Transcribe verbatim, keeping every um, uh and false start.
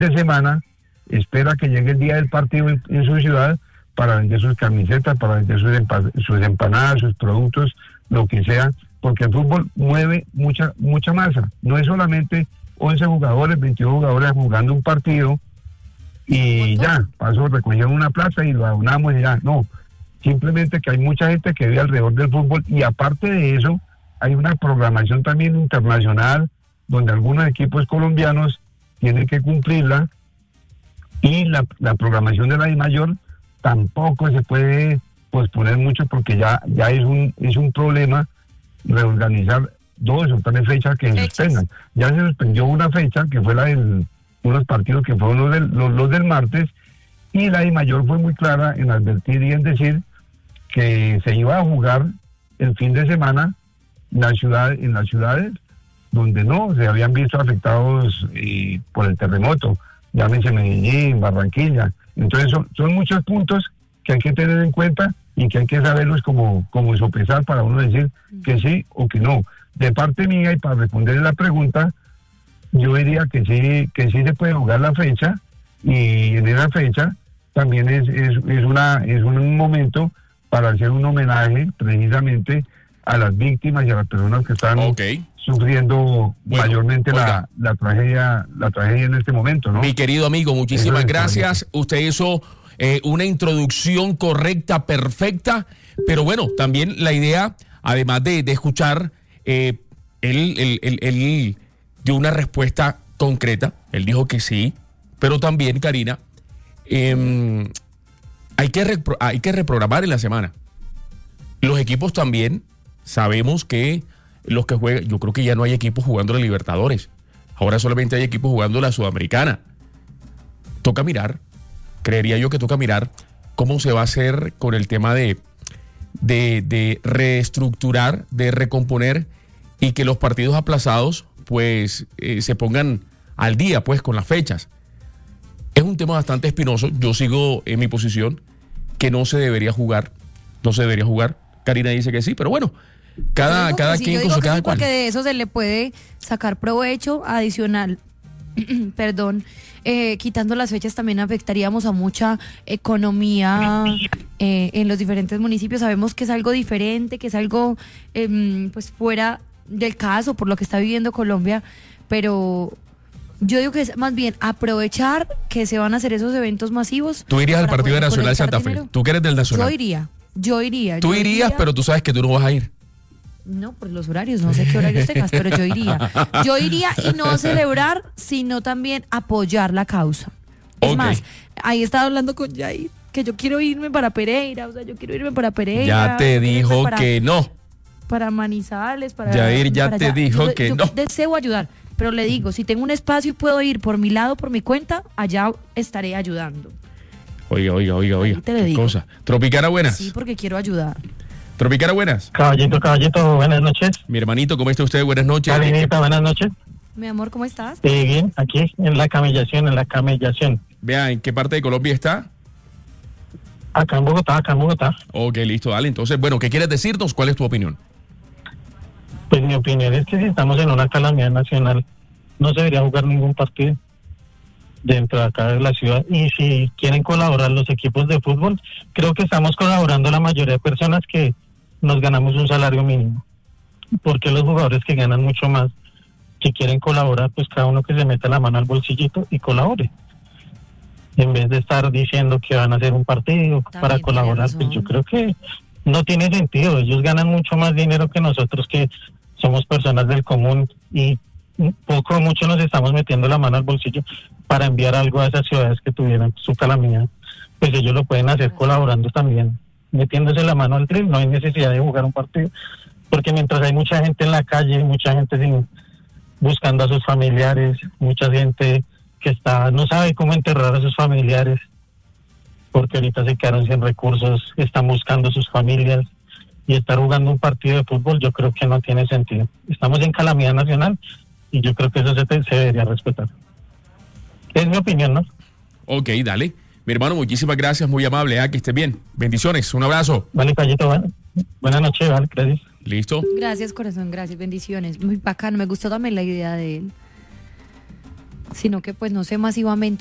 de semana espera que llegue el día del partido en, en su ciudad para vender sus camisetas, para vender sus, empa- sus empanadas, sus productos, lo que sea, porque el fútbol mueve mucha mucha masa. No es solamente once jugadores, veintidós jugadores jugando un partido y ya, pasó, recogieron una plaza y lo abonamos y ya. No, simplemente que hay mucha gente que vive alrededor del fútbol y aparte de eso, hay una programación también internacional donde algunos equipos colombianos tienen que cumplirla y la, la programación de la DIMAYOR tampoco se puede posponer mucho porque ya ya es un es un problema reorganizar dos o tres fechas que se suspendan. Ya se suspendió una fecha que fue la de unos partidos que fueron los del, los, los del martes y la DIMAYOR fue muy clara en advertir y en decir que se iba a jugar el fin de semana en la ciudad, en las ciudades donde no se habían visto afectados eh, por el terremoto, llámense Medellín, Barranquilla. Entonces son, son muchos puntos que hay que tener en cuenta y que hay que saberlos como, como sopesar para uno decir que sí o que no. De parte mía y para responder la pregunta, yo diría que sí, que sí se puede jugar la fecha y en esa fecha también es, es, es, una, es un momento para hacer un homenaje precisamente a las víctimas y a las personas que están okay. sufriendo bueno, mayormente la, la tragedia la tragedia en este momento, ¿no? Mi querido amigo, muchísimas gracias. Usted hizo eh, una introducción correcta, perfecta, pero bueno, también la idea, además de, de escuchar, eh, él, él, él, él dio una respuesta concreta, él dijo que sí, pero también, Karina, eh, hay que repro- hay que reprogramar en la semana. Los equipos también, sabemos que los que juegan, yo creo que ya no hay equipos jugando la Libertadores. Ahora solamente hay equipos jugando la Sudamericana. Toca mirar, creería yo que toca mirar cómo se va a hacer con el tema de, de, de reestructurar, de recomponer y que los partidos aplazados pues eh, se pongan al día pues con las fechas. Es un tema bastante espinoso. Yo sigo en mi posición que no se debería jugar, no se debería jugar. Karina dice que sí, pero bueno, cada, cada sí, quien con su cada sí, cual. Porque de eso se le puede sacar provecho adicional. Perdón, eh, quitando las fechas también afectaríamos a mucha economía eh, en los diferentes municipios. Sabemos que es algo diferente, que es algo eh, pues fuera del caso por lo que está viviendo Colombia, pero yo digo que es más bien aprovechar que se van a hacer esos eventos masivos. Tú irías al partido de Nacional de Santa Fe. Dinero. Tú que eres del Nacional. Yo iría, yo iría. Tú yo irías, iría. pero tú sabes que tú no vas a ir. No, por los horarios, no sé qué horarios tengas, pero yo iría. Yo iría y no celebrar, sino también apoyar la causa. Es Okay. más, ahí estaba hablando con Jair, que yo quiero irme para Pereira, o sea, yo quiero irme para Pereira. Ya te dijo para, que no. Para Manizales, para... Jair ya para te allá. dijo yo, que yo no. deseo ayudar, pero le digo, si tengo un espacio y puedo ir por mi lado, por mi cuenta, allá estaré ayudando. Oiga, oiga, oiga, oiga. Ahí te lo ¿Qué digo. cosa? Tropicana, buenas. Sí, porque quiero ayudar. Tropicana, buenas. Caballito, caballito, buenas noches. Mi hermanito, ¿cómo está usted? Buenas noches. Karinita, buenas noches. Mi amor, ¿cómo estás? Eh, bien, aquí en la camellación, en la camellación. Vea, ¿en qué parte de Colombia está? Acá en Bogotá, acá en Bogotá. Ok, listo, dale. Entonces, bueno, ¿qué quieres decirnos? ¿Cuál es tu opinión? Pues mi opinión es que si estamos en una calamidad nacional, no se debería jugar ningún partido dentro de acá de la ciudad. Y si quieren colaborar los equipos de fútbol, creo que estamos colaborando la mayoría de personas que nos ganamos un salario mínimo. Porque los jugadores que ganan mucho más, si quieren colaborar, pues cada uno que se meta la mano al bolsillito y colabore. En vez de estar diciendo que van a hacer un partido También para colaborar, tiene pues yo razón. creo que no tiene sentido. Ellos ganan mucho más dinero que nosotros, que somos personas del común, y poco o mucho nos estamos metiendo la mano al bolsillo para enviar algo a esas ciudades que tuvieran su calamidad. Pues ellos lo pueden hacer colaborando también, metiéndose la mano al drill. No hay necesidad de jugar un partido, porque mientras hay mucha gente en la calle, mucha gente sin, buscando a sus familiares, mucha gente que está no sabe cómo enterrar a sus familiares, porque ahorita se quedaron sin recursos, están buscando a sus familias, y estar jugando un partido de fútbol yo creo que no tiene sentido. Estamos en calamidad nacional y yo creo que eso se, te, se debería respetar. Es mi opinión, ¿no? Ok, dale. Mi hermano, muchísimas gracias, muy amable, ¿eh? Que estés bien. Bendiciones, un abrazo. Vale, Callito, bueno. Buenas noches, vale, gracias. ¿Listo? Gracias, corazón, gracias, bendiciones. Muy bacano, me gustó también la idea de él. sino que pues no sé masivamente